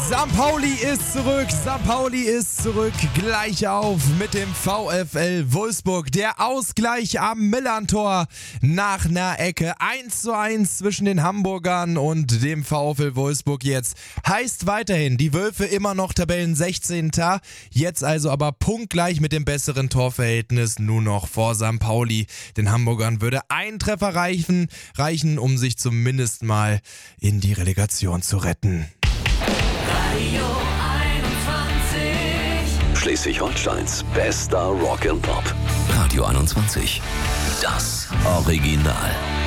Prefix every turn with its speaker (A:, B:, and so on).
A: St. Pauli ist zurück, gleich auf mit dem VfL Wolfsburg. Der Ausgleich am Millerntor nach einer Ecke. 1:1 zwischen den Hamburgern und dem VfL Wolfsburg jetzt. Heißt weiterhin, die Wölfe immer noch Tabellen 16. Jetzt also aber punktgleich mit dem besseren Torverhältnis, nur noch vor St. Pauli. Den Hamburgern würde ein Treffer reichen, um sich zumindest mal in die Relegation zu retten.
B: Radio 21.
C: Schleswig-Holsteins bester Rock and Pop. Radio 21. Das Original.